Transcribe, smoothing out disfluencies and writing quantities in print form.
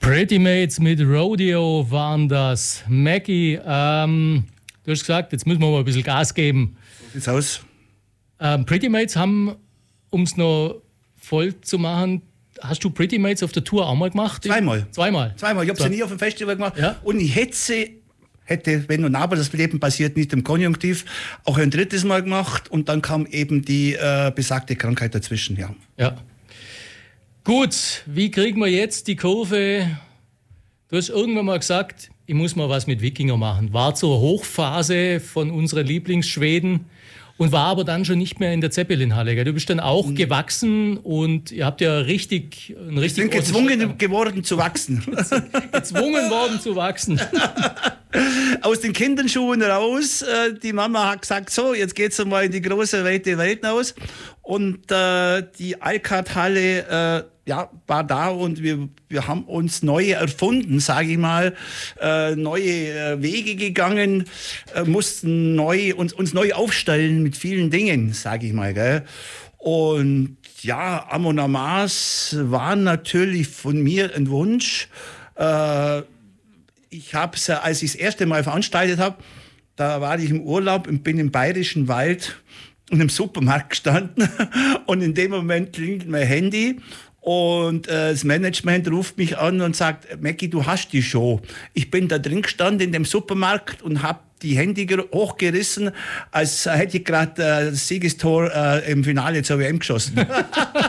Pretty Mates mit Rodeo waren das. Mackie, du hast gesagt, jetzt müssen wir mal ein bisschen Gas geben. So sieht's aus. Pretty Mates haben, um es noch voll zu machen, hast du Pretty Mates auf der Tour auch mal gemacht? Zweimal. Ich habe sie nie auf dem Festival gemacht. Ja? Und ich hätte, wenn und aber das Leben passiert nicht im Konjunktiv, auch ein drittes Mal gemacht. Und dann kam eben die besagte Krankheit dazwischen. Ja. Gut, wie kriegen wir jetzt die Kurve? Du hast irgendwann mal gesagt, ich muss mal was mit Wikinger machen. War zur Hochphase von unseren Lieblingsschweden und war aber dann schon nicht mehr in der Zeppelin-Halle. Gell? Du bist dann auch gewachsen und ihr habt ja einen richtig Ich bin gezwungen geworden zu wachsen. Gezwungen worden zu wachsen. Aus den Kindenschuhen raus. Die Mama hat gesagt, so, jetzt geht's mal in die große, weite Welt raus. Und die Alcard-Halle war da und wir haben uns neu erfunden, sage ich mal, neue Wege gegangen, mussten uns neu aufstellen mit vielen Dingen, sage ich mal. Gell? Und ja, Amon Amas war natürlich von mir ein Wunsch. Ich habe es, als ich das erste Mal veranstaltet habe, da war ich im Urlaub und bin im Bayerischen Wald in einem Supermarkt gestanden und in dem Moment klingelt mein Handy und das Management ruft mich an und sagt, Mackie, du hast die Show. Ich bin da drin gestanden in dem Supermarkt und habe die Handy hochgerissen, als hätte ich gerade das Siegestor im Finale zur WM geschossen.